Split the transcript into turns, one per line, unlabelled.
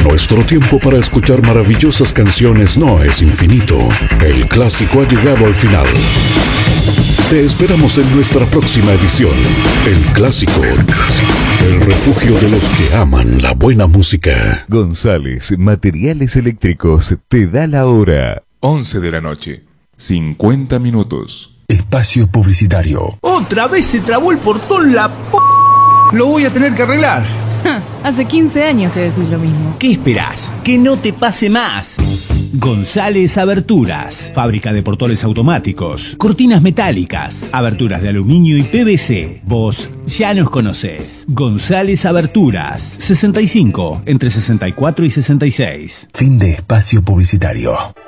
Nuestro tiempo para escuchar maravillosas canciones no es infinito. El clásico ha llegado al final. Te esperamos en nuestra próxima edición. El Clásico, el refugio de los que aman la buena música.
González Materiales Eléctricos te da la hora.
11 de la noche, 50 minutos.
Espacio publicitario.
Otra vez se trabó el portón, la p... Lo voy a tener que arreglar.
Hace 15 años que decís lo mismo.
¿Qué esperás? Que no te pase más. González Aberturas, fábrica de portones automáticos, cortinas metálicas, aberturas de aluminio y PVC. Vos ya nos conocés. González Aberturas, 65, entre 64 y 66.
Fin de espacio publicitario.